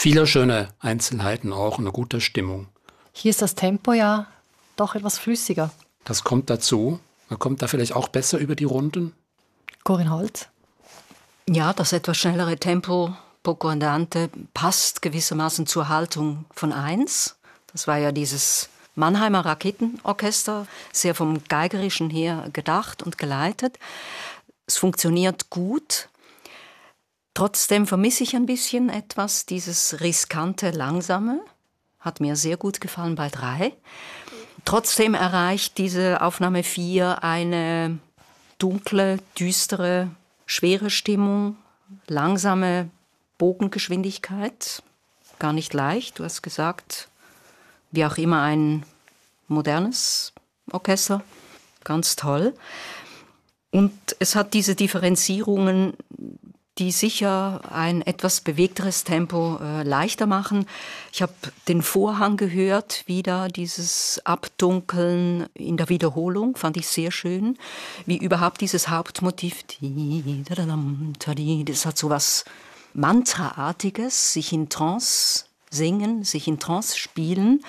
Viele schöne Einzelheiten auch, eine gute Stimmung. Hier ist das Tempo ja doch etwas flüssiger. Das kommt dazu. Man kommt da vielleicht auch besser über die Runden. Corinne Holz? Ja, das etwas schnellere Tempo, poco andante, passt gewissermaßen zur Haltung von 1. Das war ja dieses Mannheimer Raketenorchester, sehr vom Geigerischen her gedacht und geleitet. Es funktioniert gut. Trotzdem vermisse ich ein bisschen etwas, dieses riskante, langsame. Hat mir sehr gut gefallen bei 3. Trotzdem erreicht diese Aufnahme 4 eine dunkle, düstere, schwere Stimmung, langsame Bogengeschwindigkeit. Gar nicht leicht, du hast gesagt, wie auch immer ein modernes Orchester. Ganz toll. Und es hat diese Differenzierungen, die sicher ein etwas bewegteres Tempo leichter machen. Ich habe den Vorhang gehört, wieder dieses Abdunkeln in der Wiederholung, fand ich sehr schön. Wie überhaupt dieses Hauptmotiv, das hat so was Mantraartiges, sich in Trance singen, sich in Trance spielen.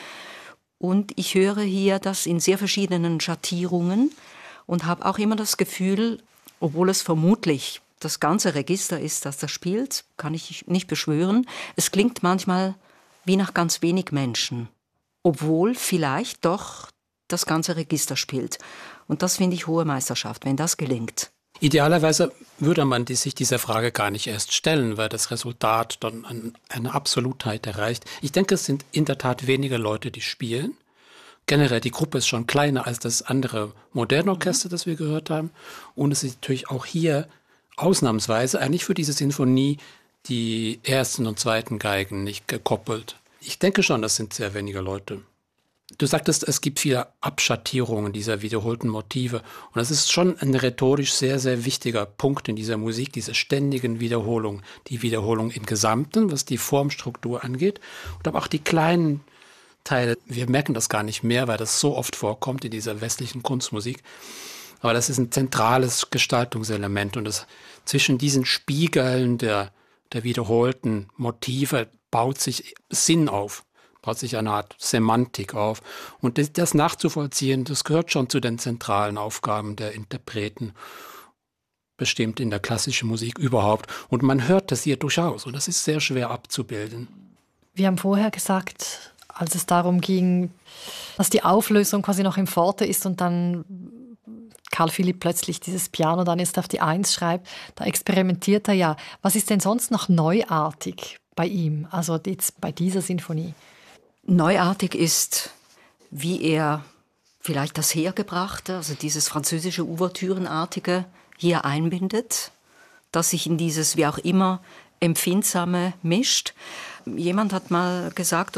Und ich höre hier das in sehr verschiedenen Schattierungen und habe auch immer das Gefühl, obwohl es vermutlich das ganze Register ist, das spielt, kann ich nicht beschwören. Es klingt manchmal wie nach ganz wenig Menschen, obwohl vielleicht doch das ganze Register spielt. Und das finde ich hohe Meisterschaft, wenn das gelingt. Idealerweise würde man sich dieser Frage gar nicht erst stellen, weil das Resultat dann eine Absolutheit erreicht. Ich denke, es sind in der Tat weniger Leute, die spielen. Generell, die Gruppe ist schon kleiner als das andere moderne Orchester, das wir gehört haben. Und es ist natürlich auch hier ausnahmsweise eigentlich für diese Sinfonie die ersten und zweiten Geigen nicht gekoppelt. Ich denke schon, das sind sehr wenige Leute. Du sagtest, es gibt viele Abschattierungen dieser wiederholten Motive. Und das ist schon ein rhetorisch sehr, sehr wichtiger Punkt in dieser Musik, diese ständigen Wiederholungen. Die Wiederholung im Gesamten, was die Formstruktur angeht. Und aber auch die kleinen Teile. Wir merken das gar nicht mehr, weil das so oft vorkommt in dieser westlichen Kunstmusik. Aber das ist ein zentrales Gestaltungselement. Und zwischen diesen Spiegeln der wiederholten Motive baut sich Sinn auf. Baut sich eine Art Semantik auf. Und das nachzuvollziehen, das gehört schon zu den zentralen Aufgaben der Interpreten, bestimmt in der klassischen Musik überhaupt. Und man hört das hier durchaus. Und das ist sehr schwer abzubilden. Wir haben vorher gesagt, als es darum ging, dass die Auflösung quasi noch im Forte ist und dann Carl Philipp plötzlich dieses Piano dann jetzt auf die 1 schreibt, da experimentiert er ja. Was ist denn sonst noch neuartig bei ihm, also jetzt bei dieser Sinfonie? Neuartig ist, wie er vielleicht das Hergebrachte, also dieses französische Ouvertürenartige hier einbindet, das sich in dieses, wie auch immer, Empfindsame mischt. Jemand hat mal gesagt,